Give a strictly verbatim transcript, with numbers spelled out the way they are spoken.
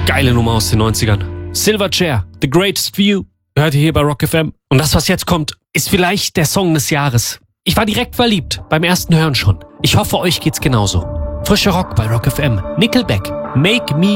Geile Nummer aus den neunzigern. Silverchair, The Greatest View. Hört ihr hier bei Rock F M. Und das, was jetzt kommt, ist vielleicht der Song des Jahres. Ich war direkt verliebt, beim ersten Hören schon. Ich hoffe, euch geht's genauso. Frischer Rock bei Rock F M. Nickelback, Make Me